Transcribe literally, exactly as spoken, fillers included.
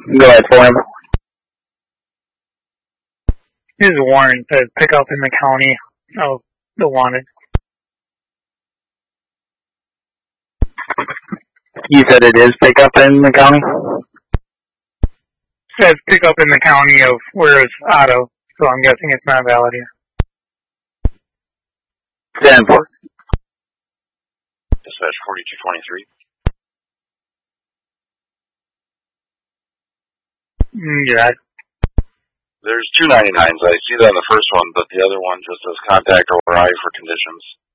Go ahead for him. This is Warren. Says pick up in the county of the wanted. You said it is pick up in the county? It says pick up in the county of where it's out of, so I'm guessing it's not valid here. Stand for. Dispatch forty-two twenty-three. Mm, you're right. There's two ninety-nines. I see that on the first one, but the other one just says contact or I for conditions.